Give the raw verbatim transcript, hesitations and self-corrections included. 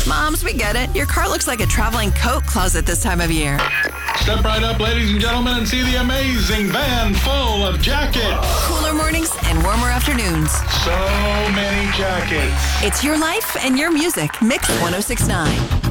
Moms, we get it. Your car looks like a traveling coat closet this time of year. Step right up, ladies and gentlemen, and see the amazing van full of jackets. Cooler mornings and warmer afternoons. So many jackets. It's your life and your music. Mix one oh six point nine.